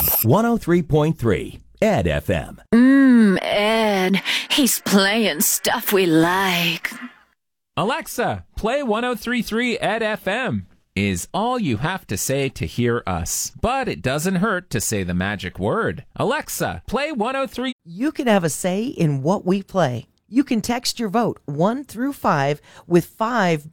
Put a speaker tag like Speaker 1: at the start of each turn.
Speaker 1: 103.3 Ed FM.
Speaker 2: Ed, he's playing stuff we like.
Speaker 3: Alexa, play 103.3 Ed FM is all you have to say to hear us. But it doesn't hurt to say the magic word. Alexa, play 103.
Speaker 4: You can have a say in what we play. You can text your vote 1 through 5 with 5